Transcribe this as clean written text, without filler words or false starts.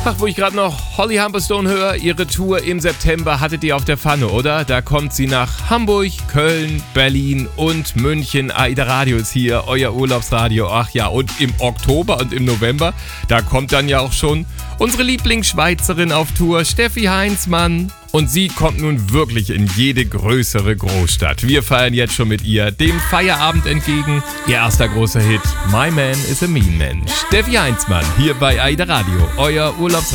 Ach, wo ich gerade noch Holly Humberstone höre, ihre Tour im September hattet ihr auf der Pfanne, oder? Da kommt sie nach Hamburg, Köln, Berlin und München. AIDA Radio ist hier, euer Urlaubsradio. Ach ja, und im Oktober und im November, da kommt dann ja auch schon unsere Lieblingsschweizerin auf Tour, Steffi Heinzmann. Und sie kommt nun wirklich in jede größere Großstadt. Wir feiern jetzt schon mit ihr dem Feierabend entgegen. Ihr erster großer Hit, My Man is a Mean Man. Steffi Heinzmann, hier bei AIDA Radio, euer Urlaubsradio.